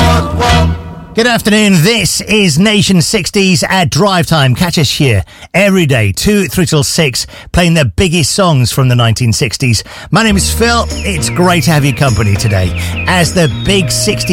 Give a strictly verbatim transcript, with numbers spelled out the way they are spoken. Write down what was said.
Good afternoon, this is Nation sixties at Drive Time. Catch us here every day, two, three till six, playing the biggest songs from the nineteen sixties. My name is Phil, it's great to have your company today as the big sixties